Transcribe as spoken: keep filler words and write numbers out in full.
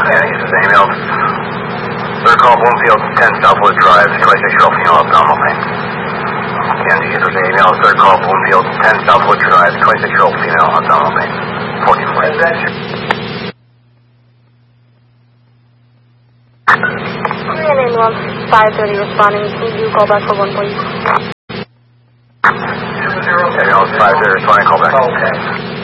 Kansas is Amiel. Third call, Bloomfield, ten Southwood Drive, twenty-six-year-old female, abdominal pain. Kansas is Amiel. Third call, Bloomfield, ten Southwood Drive, twenty-six-year-old female, abdominal pain. fourteen forty. five thirty responding. Can you call back for one, please? Amiel, five thirty responding, call back. Okay.